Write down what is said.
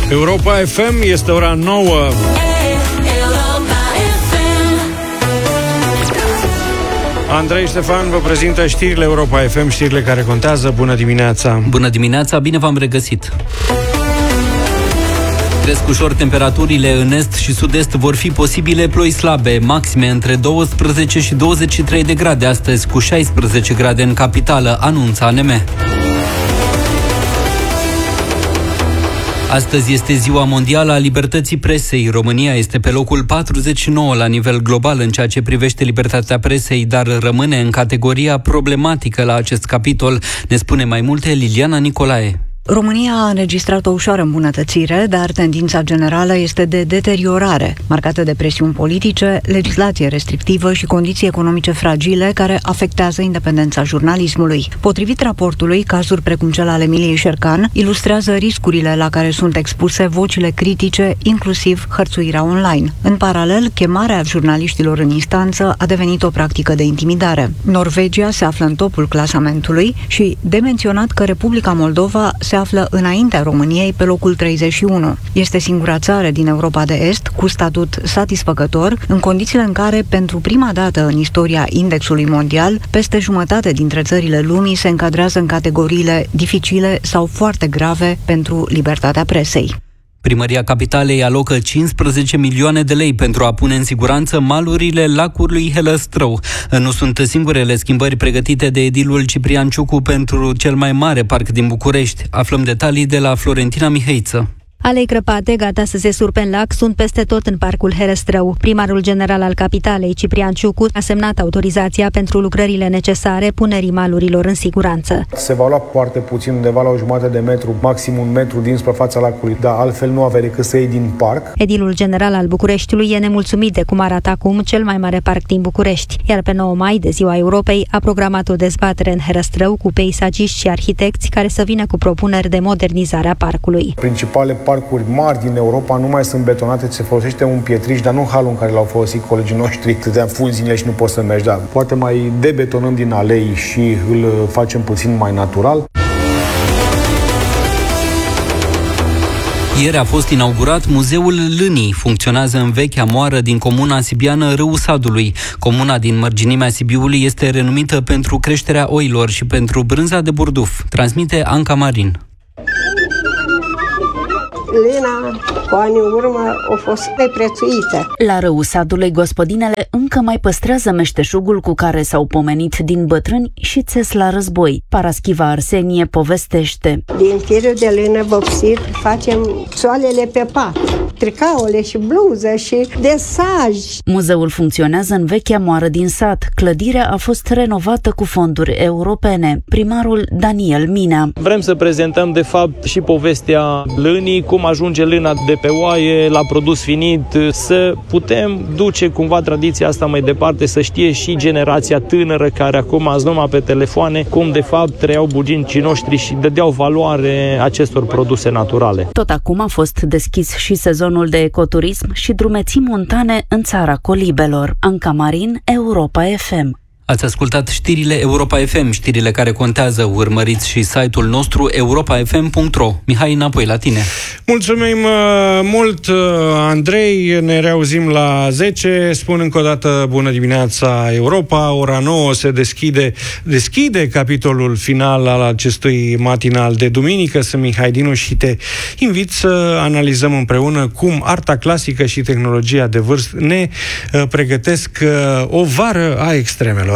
Europa FM, este ora 9. Andrei Ștefan vă prezintă știrile Europa FM, știrile care contează. Bună dimineața! Bună dimineața, bine v-am regăsit! Cresc ușor temperaturile în est și sud-est, vor fi posibile ploi slabe, maxime între 12 și 23 de grade astăzi, cu 16 grade în capitală, anunță ANM. Astăzi este Ziua Mondială a Libertății Presei. România este pe locul 49 la nivel global în ceea ce privește libertatea presei, dar rămâne în categoria problematică la acest capitol. Ne spune mai multe Liliana Nicolae. România a înregistrat o ușoară îmbunătățire, dar tendința generală este de deteriorare, marcată de presiuni politice, legislație restrictivă și condiții economice fragile care afectează independența jurnalismului. Potrivit raportului, cazuri precum cel al Emiliei Șercan ilustrează riscurile la care sunt expuse vocile critice, inclusiv hărțuirea online. În paralel, chemarea jurnaliștilor în instanță a devenit o practică de intimidare. Norvegia se află în topul clasamentului și de menționat că Republica Moldova se află înaintea României pe locul 31. Este singura țară din Europa de Est cu statut satisfăcător, în condițiile în care, pentru prima dată în istoria indexului mondial, peste jumătate dintre țările lumii se încadrează în categoriile dificile sau foarte grave pentru libertatea presei. Primăria Capitalei alocă 15 milioane de lei pentru a pune în siguranță malurile lacului Helăstrău. Nu sunt singurele schimbări pregătite de edilul Ciprian Ciucu pentru cel mai mare parc din București. Aflăm detalii de la Florentina Mihăiță. Alei crăpate, gata să se surpe în lac, sunt peste tot în parcul Herăstrău. Primarul general al Capitalei, Ciprian Ciucu, a semnat autorizația pentru lucrările necesare punerii malurilor în siguranță. Se va lua foarte puțin, undeva la o jumătate de metru, maxim un metru din suprafața lacului, dar altfel nu avea decât să iei din parc. Edilul general al Bucureștiului e nemulțumit de cum arată acum cel mai mare parc din București, iar pe 9 mai, de Ziua Europei, a programat o dezbatere în Herăstrău cu peisagiști și arhitecți care să vină cu propuneri de modernizare a parcului. Principale parcuri mari din Europa nu mai sunt betonate, se folosește un pietriș, dar nu halul în care l-au folosit colegii noștri, stăteam funzile și nu poți să mergi, dar poate mai debetonăm din alei și îl facem puțin mai natural. Ieri a fost inaugurat Muzeul Lânii. Funcționează în vechea moară din comuna sibiană Râul Sadului. Comuna din mărginimea Sibiului este renumită pentru creșterea oilor și pentru brânza de burduf. Transmite Anca Marin. Lâna, cu ani în urmă, a fost neprețuită. La Râul Sadului, gospodinele încă mai păstrează meșteșugul cu care s-au pomenit din bătrâni și țes la război. Paraschiva Arsenie povestește. Din firul de lână vopsit facem soalele pe pat, tricaule și bluză și desaj. Muzeul funcționează în vechea moară din sat. Clădirea a fost renovată cu fonduri europene. Primarul Daniel Minea. Vrem să prezentăm, de fapt, și povestea lânii, cum ajunge lâna de pe oaie la produs finit, să putem duce cumva tradiția asta mai departe, să știe și generația tânără care acum azi numai pe telefoane, cum de fapt trăiau bunicii noștri și dădeau valoare acestor produse naturale. Tot acum a fost deschis și sezonul de ecoturism și drumeții montane în țara colibelor. Anca Marin, Europa FM. Ați ascultat știrile Europa FM, știrile care contează. Urmăriți și site-ul nostru europafm.ro. Mihai, înapoi la tine. Mulțumim mult, Andrei. Ne reauzim la 10. Spun încă o dată bună dimineața, Europa. Ora 9 se deschide capitolul final al acestui matinal de duminică. Sunt Mihai Dinu și te invit să analizăm împreună cum arta clasică și tehnologia de vârf ne pregătesc o vară a extremelor.